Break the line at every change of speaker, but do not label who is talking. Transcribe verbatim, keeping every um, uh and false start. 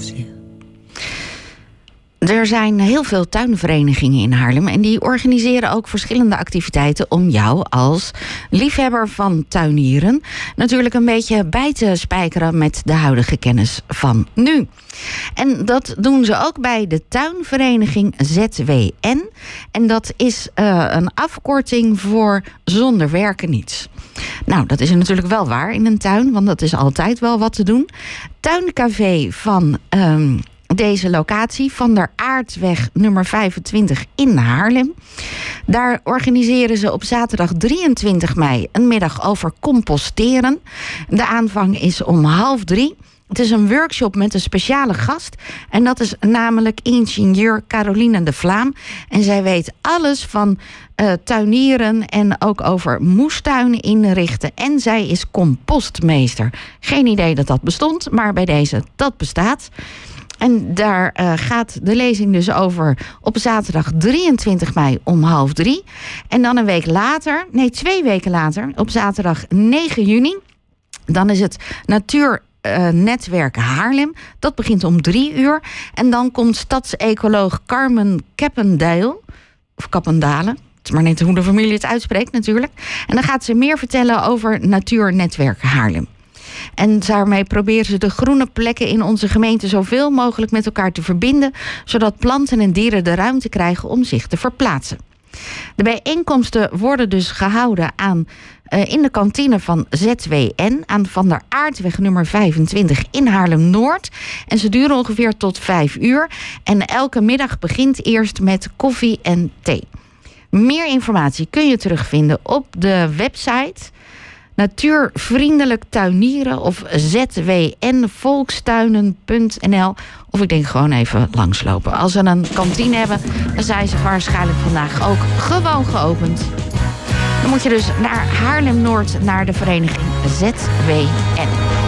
loves you.
Er zijn heel veel tuinverenigingen in Haarlem en die organiseren ook verschillende activiteiten om jou als liefhebber van tuinieren natuurlijk een beetje bij te spijkeren met de huidige kennis van nu. En dat doen ze ook bij de tuinvereniging Z W N. En dat is uh, een afkorting voor zonder werken niets. Nou, dat is natuurlijk wel waar in een tuin, want dat is altijd wel wat te doen. Tuincafé van Um, deze locatie, Van der Aardweg nummer vijfentwintig in Haarlem. Daar organiseren ze op zaterdag drieëntwintig mei een middag over composteren. De aanvang is om half drie. Het is een workshop met een speciale gast. En dat is namelijk ingenieur Caroline de Vlaam. En zij weet alles van uh, tuinieren en ook over moestuinen inrichten. En zij is compostmeester. Geen idee dat dat bestond, maar bij deze, dat bestaat. En daar uh, gaat de lezing dus over op zaterdag drieëntwintig mei om half drie. En dan een week later, nee twee weken later, op zaterdag negen juni... dan is het Natuurnetwerk Haarlem. Dat begint om drie uur. En dan komt stadsecoloog Carmen Keppendale, of Kappendalen. Het is maar net hoe de familie het uitspreekt natuurlijk. En dan gaat ze meer vertellen over Natuurnetwerk Haarlem. En daarmee proberen ze de groene plekken in onze gemeente zoveel mogelijk met elkaar te verbinden, zodat planten en dieren de ruimte krijgen om zich te verplaatsen. De bijeenkomsten worden dus gehouden aan, uh, in de kantine van Z W N aan Van der Aardweg nummer vijfentwintig in Haarlem-Noord. En ze duren ongeveer tot vijf uur. En elke middag begint eerst met koffie en thee. Meer informatie kun je terugvinden op de website Natuurvriendelijk tuinieren of z w n volkstuinen punt n l. Of ik denk gewoon even langslopen. Als ze een kantine hebben, dan zijn ze waarschijnlijk vandaag ook gewoon geopend. Dan moet je dus naar Haarlem-Noord, naar de vereniging Z W N.